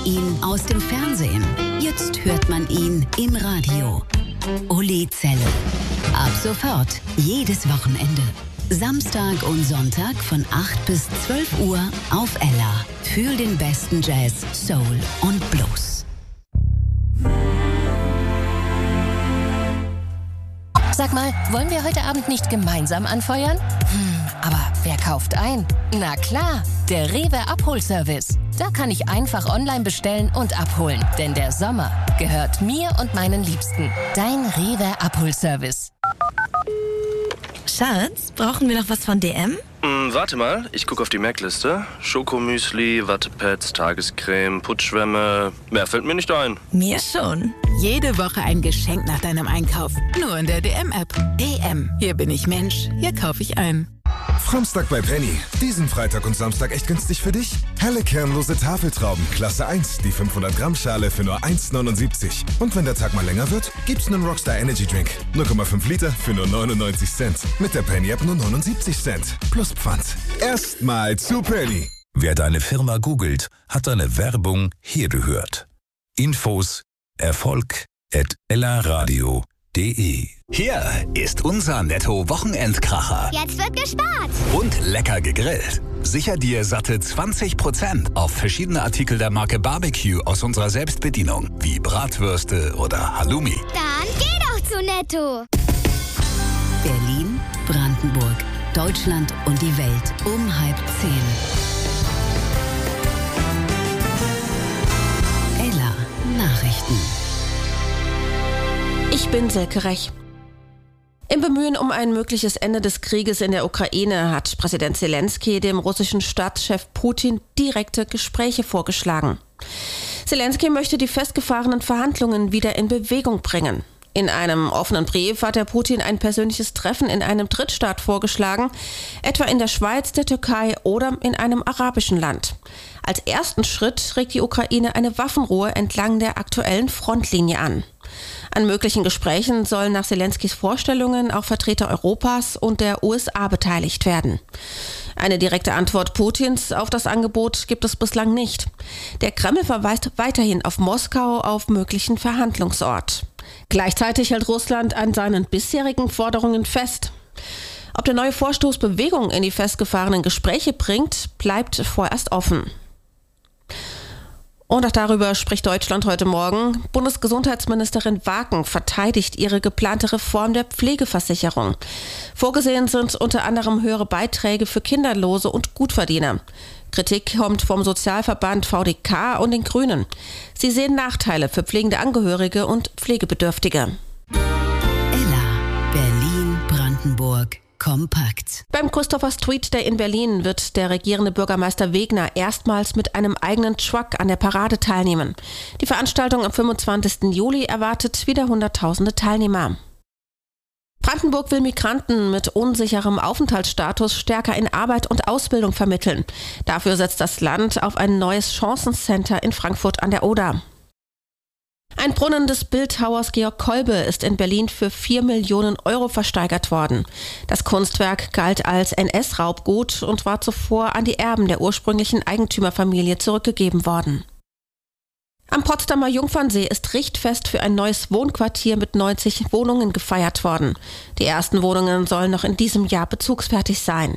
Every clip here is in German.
ihn aus dem Fernsehen. Jetzt hört man ihn im Radio. Uli Zelle. Ab sofort, jedes Wochenende. Samstag und Sonntag von 8 bis 12 Uhr auf Ella. Fühl den besten Jazz, Soul und Blues. Sag mal, wollen wir heute Abend nicht gemeinsam anfeuern? Aber wer kauft ein? Na klar, der Rewe Abholservice. Da kann ich einfach online bestellen und abholen. Denn der Sommer gehört mir und meinen Liebsten. Dein Rewe Abholservice. Schatz, brauchen wir noch was von DM? Warte mal, ich gucke auf die Merkliste. Schokomüsli, Wattepads, Tagescreme, Putzschwämme. Mehr fällt mir nicht ein. Mir schon. Jede Woche ein Geschenk nach deinem Einkauf. Nur in der DM-App. DM. Hier bin ich Mensch. Hier kaufe ich ein. Framstag bei Penny. Diesen Freitag und Samstag echt günstig für dich. Helle kernlose Tafeltrauben, Klasse 1, die 500 Gramm Schale für nur 1,79. Und wenn der Tag mal länger wird, gibt's einen Rockstar Energy Drink. 0,5 Liter für nur 99 Cent. Mit der Penny App nur 79 Cent. Plus Pfand. Erstmal zu Penny. Wer deine Firma googelt, hat deine Werbung hier gehört. Infos erfolg@ellaradio.de. Hier ist unser Netto-Wochenendkracher. Jetzt wird gespart. Und lecker gegrillt. Sicher dir satte 20% auf verschiedene Artikel der Marke Barbecue aus unserer Selbstbedienung, wie Bratwürste oder Halloumi. Dann geh doch zu Netto. Berlin, Brandenburg, Deutschland und die Welt um 9:30. Ella Nachrichten. Ich bin Silke Rech. Im Bemühen um ein mögliches Ende des Krieges in der Ukraine hat Präsident Zelensky dem russischen Staatschef Putin direkte Gespräche vorgeschlagen. Zelensky möchte die festgefahrenen Verhandlungen wieder in Bewegung bringen. In einem offenen Brief hat der Putin ein persönliches Treffen in einem Drittstaat vorgeschlagen, etwa in der Schweiz, der Türkei oder in einem arabischen Land. Als ersten Schritt regt die Ukraine eine Waffenruhe entlang der aktuellen Frontlinie an. An möglichen Gesprächen sollen nach Zelenskys Vorstellungen auch Vertreter Europas und der USA beteiligt werden. Eine direkte Antwort Putins auf das Angebot gibt es bislang nicht. Der Kreml verweist weiterhin auf Moskau auf möglichen Verhandlungsort. Gleichzeitig hält Russland an seinen bisherigen Forderungen fest. Ob der neue Vorstoß Bewegung in die festgefahrenen Gespräche bringt, bleibt vorerst offen. Und auch darüber spricht Deutschland heute Morgen. Bundesgesundheitsministerin Wagen verteidigt ihre geplante Reform der Pflegeversicherung. Vorgesehen sind unter anderem höhere Beiträge für Kinderlose und Gutverdiener. Kritik kommt vom Sozialverband VDK und den Grünen. Sie sehen Nachteile für pflegende Angehörige und Pflegebedürftige. Ella, Berlin, Brandenburg, kompakt. Beim Christopher Street Day in Berlin wird der regierende Bürgermeister Wegner erstmals mit einem eigenen Truck an der Parade teilnehmen. Die Veranstaltung am 25. Juli erwartet wieder Hunderttausende Teilnehmer. Brandenburg will Migranten mit unsicherem Aufenthaltsstatus stärker in Arbeit und Ausbildung vermitteln. Dafür setzt das Land auf ein neues Chancencenter in Frankfurt an der Oder. Ein Brunnen des Bildhauers Georg Kolbe ist in Berlin für 4 Millionen Euro versteigert worden. Das Kunstwerk galt als NS-Raubgut und war zuvor an die Erben der ursprünglichen Eigentümerfamilie zurückgegeben worden. Am Potsdamer Jungfernsee ist Richtfest für ein neues Wohnquartier mit 90 Wohnungen gefeiert worden. Die ersten Wohnungen sollen noch in diesem Jahr bezugsfertig sein.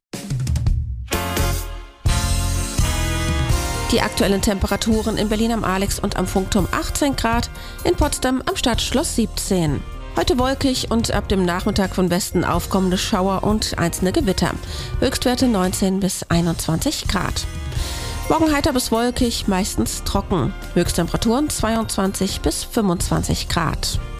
Die aktuellen Temperaturen in Berlin am Alex und am Funkturm 18 Grad, in Potsdam am Stadtschloss 17. Heute wolkig und ab dem Nachmittag von Westen aufkommende Schauer und einzelne Gewitter. Höchstwerte 19 bis 21 Grad. Morgen heiter bis wolkig, meistens trocken. Höchsttemperaturen 22 bis 25 Grad.